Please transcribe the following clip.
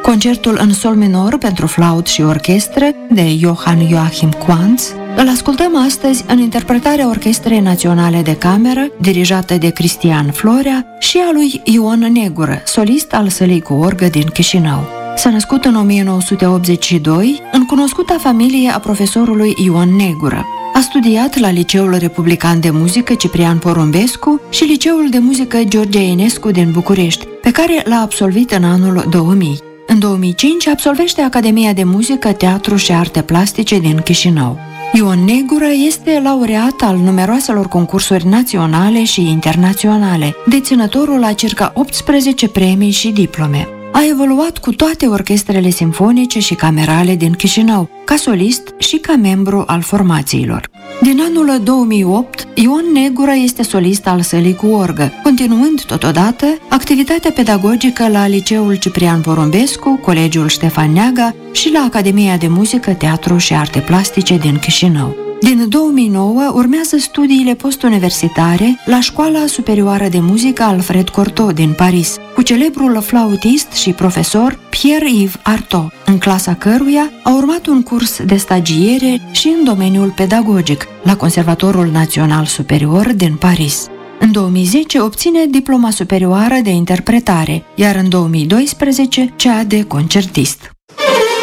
Concertul în sol minor pentru flaut și orchestră de Johann Joachim Quantz îl ascultăm astăzi în interpretarea Orchestrei Naționale de Cameră, dirijată de Cristian Florea, și a lui Ion Negură, solist al Sălii cu orgă din Chișinău. S-a născut în 1982 în cunoscuta familie a profesorului Ion Negură. A studiat la Liceul Republican de Muzică Ciprian Porumbescu și Liceul de Muzică George Enescu din București, pe care l-a absolvit în anul 2000. În 2005 absolvește Academia de Muzică, Teatru și Arte Plastice din Chișinău. Ion Negură este laureat al numeroaselor concursuri naționale și internaționale, deținătorul a circa 18 premii și diplome. A evoluat cu toate orchestrele simfonice și camerale din Chișinău, ca solist și ca membru al formațiilor. Din anul 2008, Ion Negură este solist al Sălii cu orgă, continuând totodată activitatea pedagogică la Liceul Ciprian Porumbescu, Colegiul Ștefan Neaga și la Academia de Muzică, Teatru și Arte Plastice din Chișinău. Din 2009 urmează studiile postuniversitare la Școala Superioară de Muzică Alfred Cortot din Paris, cu celebrul flautist și profesor Pierre-Yves Artaud, în clasa căruia a urmat un curs de stagiere și în domeniul pedagogic la Conservatorul Național Superior din Paris. În 2010 obține diploma superioară de interpretare, iar în 2012 cea de concertist.